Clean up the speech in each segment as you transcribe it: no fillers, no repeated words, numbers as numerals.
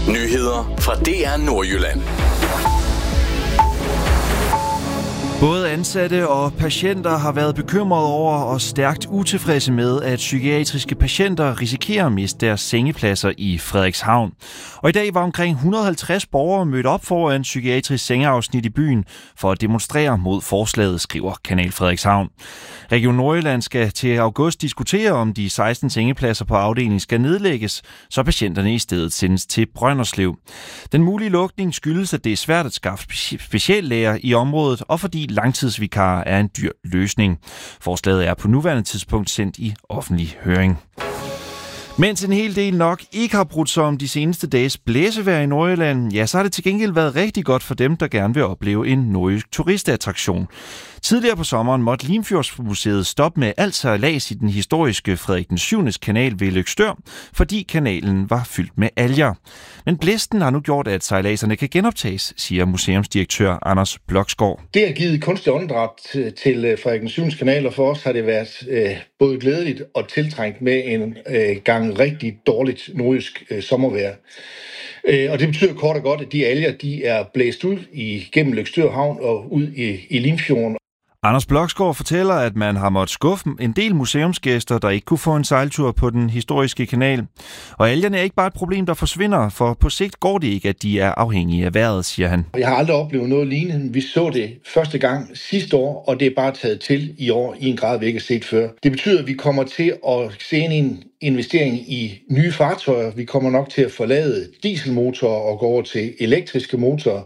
Nyheder fra DR Nordjylland. Både ansatte og patienter har været bekymrede over og stærkt utilfredse med, at psykiatriske patienter risikerer at miste deres sengepladser i Frederikshavn. Og i dag var omkring 150 borgere mødt op foran psykiatrisk sengeafsnit i byen for at demonstrere mod forslaget, skriver Kanal Frederikshavn. Region Nordjylland skal til august diskutere, om de 16 sengepladser på afdelingen skal nedlægges, så patienterne i stedet sendes til Brønderslev. Den mulige lukning skyldes, at det er svært at skaffe speciallæger i området, og fordi langtidsvikarer er en dyr løsning. Forslaget er på nuværende tidspunkt sendt i offentlig høring. Mens en hel del nok ikke har brudt sig om de seneste dages blæsevejr i Nordjylland, ja, så har det til gengæld været rigtig godt for dem, der gerne vil opleve en nordjysk turistattraktion. Tidligere på sommeren måtte Limfjordsmuseet stoppe med alt sejlads i den historiske Frederik den 7. kanal ved Løgstør, fordi kanalen var fyldt med alger. Men blæsten har nu gjort, at sejladserne kan genoptages, siger museumsdirektør Anders Bloksgaard. Det har givet kunstig åndedræt til Frederik den 7. kanal, og for os har det været både glædeligt og tiltrængt med en gang rigtig dårligt nordjysk sommervejr. Og det betyder kort og godt, at de alger de er blæst ud igennem Løgstør Havn og ud i Limfjorden. Anders Bloksgaard fortæller, at man har måttet skuffe en del museumsgæster, der ikke kunne få en sejltur på den historiske kanal. Og algerne er ikke bare et problem, der forsvinder, for på sigt går det ikke, at de er afhængige af vejret, siger han. Jeg har aldrig oplevet noget lignende. Vi så det første gang sidste år, og det er bare taget til i år i en grad, vi ikke har set før. Det betyder, at vi kommer til at se en investering i nye fartøjer. Vi kommer nok til at forlade dieselmotorer og gå over til elektriske motorer.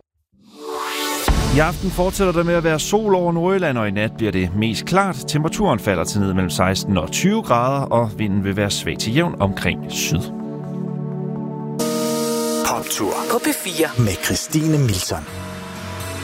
I aften fortsætter der med at være sol over Nordjylland, og i nat bliver det mest klart. Temperaturen falder til ned mellem 16 og 20 grader, og vinden vil være svag til jævn omkring syd. Poptur på P4 med Christine Milson.